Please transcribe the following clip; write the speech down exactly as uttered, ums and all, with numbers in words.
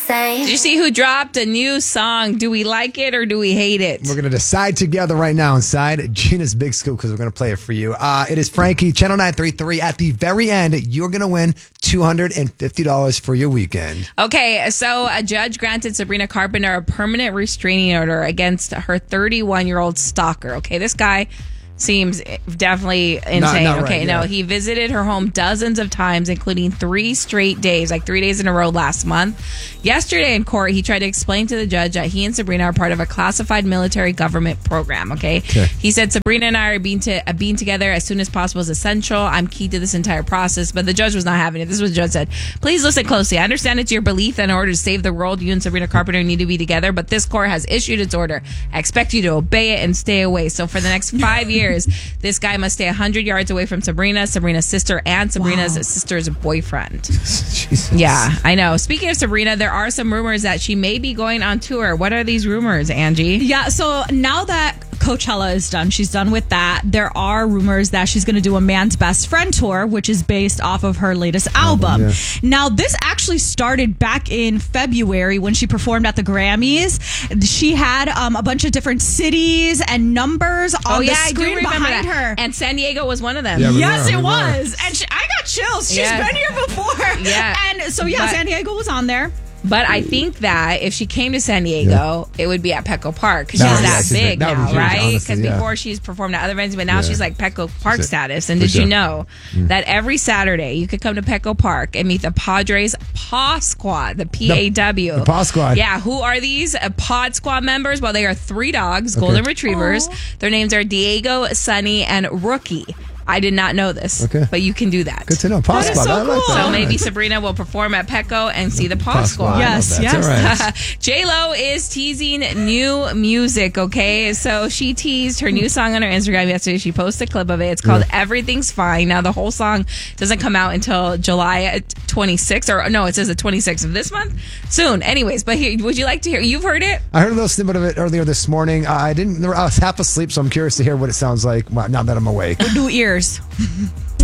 same. Did you see who dropped a new song? Do we like it or do we hate it? We're going to decide together right now inside Gina's Big Scoop because we're going to play it for you. Uh, it is Frankie, Channel nine thirty-three. At the very end, you're going to win two hundred fifty dollars for your weekend. Okay, so a judge granted Sabrina Carpenter a permanent restraining order against her thirty-one-year-old stalker. Okay, this guy seems definitely insane. Not, not okay, right, no, yeah. he visited her home dozens of times, including three straight days, like three days in a row last month. Yesterday in court, he tried to explain to the judge that he and Sabrina are part of a classified military government program, okay? Okay. He said, Sabrina and I are being, to, uh, being together as soon as possible is essential. I'm key to this entire process, but the judge was not having it. This is what the judge said. Please listen closely. I understand it's your belief that in order to save the world, you and Sabrina Carpenter need to be together, but this court has issued its order. I expect you to obey it and stay away. So for the next five years, this guy must stay one hundred yards away from Sabrina, Sabrina's sister, and Sabrina's Wow. sister's boyfriend. Jesus. Yeah, I know. Speaking of Sabrina, there are some rumors that she may be going on tour. What are these rumors, Angie? Yeah, so now that Coachella is done, she's done with that, there are rumors that she's going to do a Man's Best Friend tour, which is based off of her latest album. yeah. Now, this actually started back in February when she performed at the Grammys. She had um, a bunch of different cities and numbers on Oh, the yeah, I do screen remember behind that. her. And San Diego was one of them. Yeah, we Yes, were, it we was. were. And she, I got chills. She's Yeah. been here before. Yeah. And so, yeah, But- San Diego was on there. But I think that if she came to San Diego, it would be at Petco Park because That she's would- yeah, that she's big big. That would now, be huge, right? honestly, Because yeah. before she's performed at other venues, but now Yeah. she's like Petco Park That's it. status. And For did sure. you know that every Saturday you could come to Petco Park and meet the Padres Paw Squad, the P A W. The- the Paw Squad. Yeah, who are these uh, Pod Squad members? Well, they are three dogs, golden retrievers. Their names are Diego, Sunny, and Rookie. I did not know this, Okay. but you can do that. Good to know. Paw That is Squad. so I like cool. that. So All maybe right. Sabrina will perform at Petco and see the Paw, Paw Squad. Squad. Yes, I love that. yes. All right. J-Lo is teasing new music, okay? So she teased her new song on her Instagram yesterday. She posted a clip of it. It's called Yeah. Everything's Fine. Now, the whole song doesn't come out until July twenty-sixth, or no, it says the twenty-sixth of this month. Soon. Anyways, but here, would you like to hear? You've heard it? I heard a little snippet of it earlier this morning. Uh, I didn't. I was half asleep, so I'm curious to hear what it sounds like well, now that I'm awake. New ears.